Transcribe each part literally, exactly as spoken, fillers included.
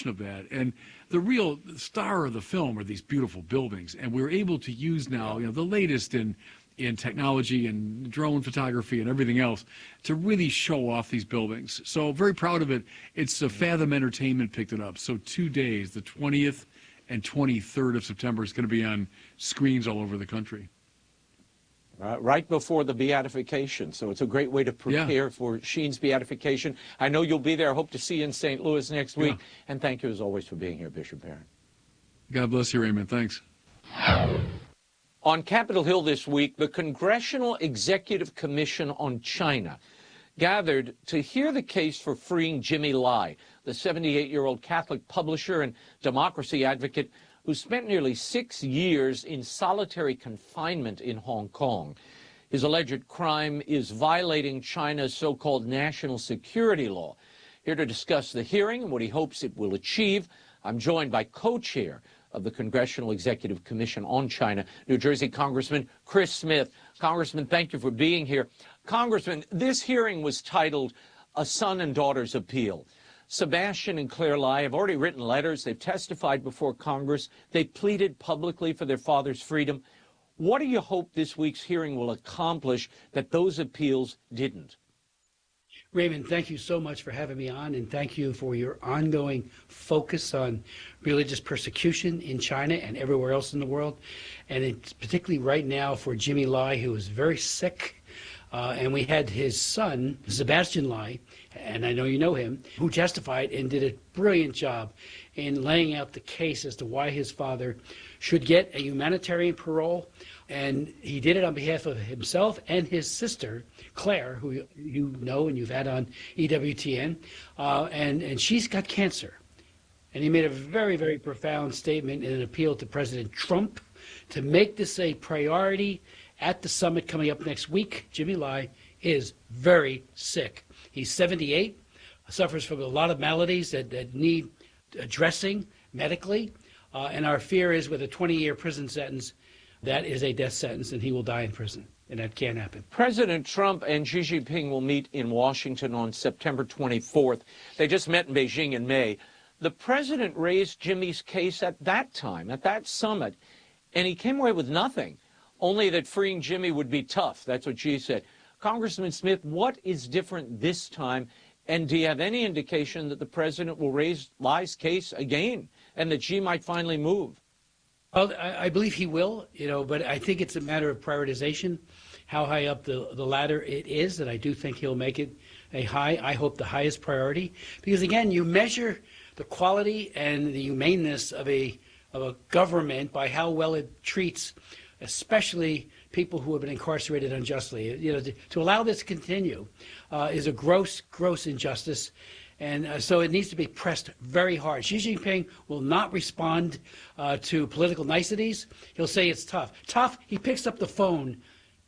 combination of that. And the real star of the film are these beautiful buildings. And we're able to use now, you know, the latest in in technology and drone photography and everything else to really show off these buildings. So very proud of it. It's uh, Fathom Entertainment picked it up. So two days, the twentieth and twenty-third of September, is going to be on screens all over the country. Uh, right before the beatification, so it's a great way to prepare yeah. for Sheen's beatification. I know you'll be there. I hope to see you in Saint Louis next week. Yeah. And thank you, as always, for being here, Bishop Barron. God bless you, Raymond. Thanks. On Capitol Hill this week, the Congressional Executive Commission on China gathered to hear the case for freeing Jimmy Lai, the seventy-eight-year-old Catholic publisher and democracy advocate who spent nearly six years in solitary confinement in Hong Kong. His alleged crime is violating China's so-called national security law. Here to discuss the hearing and what he hopes it will achieve, I'm joined by co-chair of the Congressional Executive Commission on China, New Jersey Congressman Chris Smith. Congressman, thank you for being here. Congressman, this hearing was titled A Son and Daughter's Appeal. Sebastian and Claire Lai have already written letters. They've testified before Congress. They pleaded publicly for their father's freedom. What do you hope this week's hearing will accomplish that those appeals didn't? Raymond, thank you so much for having me on, and thank you for your ongoing focus on religious persecution in China and everywhere else in the world. And it's particularly right now for Jimmy Lai, who is very sick. Uh, and we had his son, Sebastian Lai, and I know you know him, who testified and did a brilliant job in laying out the case as to why his father should get a humanitarian parole. And he did it on behalf of himself and his sister, Claire, who you know and you've had on E W T N, uh, and, and she's got cancer. And he made a very, very profound statement in an appeal to President Trump to make this a priority at the summit coming up next week. Jimmy Lai is very sick. He's seventy-eight, suffers from a lot of maladies that, that need addressing medically, uh, and our fear is with a twenty-year prison sentence, that is a death sentence, and he will die in prison, and that can't happen. President Trump and Xi Jinping will meet in Washington on September twenty-fourth. They just met in Beijing in May. The president raised Jimmy's case at that time, at that summit, and he came away with nothing, only that freeing Jimmy would be tough. That's what Xi said. Congressman Smith, what is different this time, and do you have any indication that the president will raise Lai's case again and that Xi might finally move? Well, I, I believe he will, you know, but I think it's a matter of prioritization, how high up the, the ladder it is, and I do think he'll make it a high, I hope the highest priority. Because again, you measure the quality and the humaneness of a, of a government by how well it treats especially people who have been incarcerated unjustly. You know, to, to allow this to continue uh, is a gross, gross injustice. And uh, so it needs to be pressed very hard. Xi Jinping will not respond uh, to political niceties. He'll say it's tough. Tough, he picks up the phone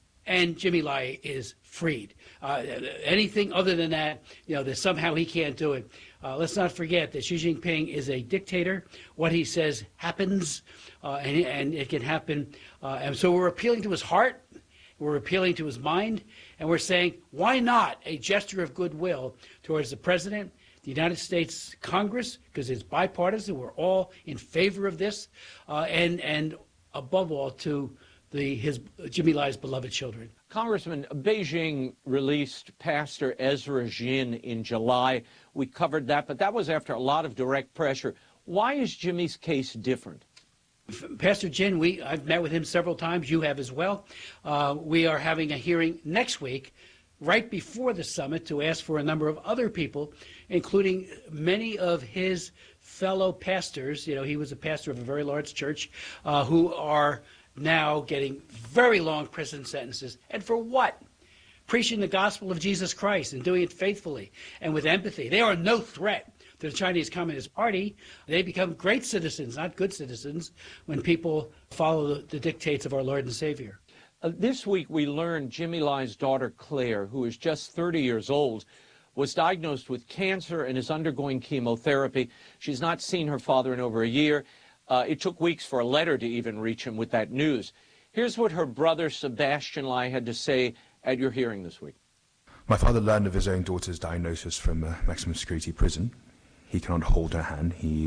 and Jimmy Lai is freed. Uh, anything other than that, you know, that somehow he can't do it. Uh, let's not forget that Xi Jinping is a dictator. What he says happens, uh, and, and it can happen. Uh, and so we're appealing to his heart. We're appealing to his mind, and we're saying, why not a gesture of goodwill towards the president, the United States Congress, because it's bipartisan, we're all in favor of this, uh, and, and above all to the, his Jimmy Lai's beloved children. Congressman, Beijing released Pastor Ezra Jin in July. We covered that, but that was after a lot of direct pressure. Why is Jimmy's case different? Pastor Jin, we, I've met with him several times. You have as well. Uh, we are having a hearing next week, right before the summit, to ask for a number of other people, including many of his fellow pastors. You know, he was a pastor of a very large church, uh, who are now getting very long prison sentences. And for what? Preaching the gospel of Jesus Christ and doing it faithfully and with empathy. They are no threat to the Chinese Communist Party. They become great citizens, not good citizens, when people follow the, the dictates of our Lord and Savior. Uh, this week we learned Jimmy Lai's daughter Claire, who is just thirty years old, was diagnosed with cancer and is undergoing chemotherapy. She's not seen her father in over a year. Uh, it took weeks for a letter to even reach him with that news. Here's what her brother Sebastian Lai had to say at your hearing this week. My father learned of his own daughter's diagnosis from a maximum security prison. He cannot hold her hand. He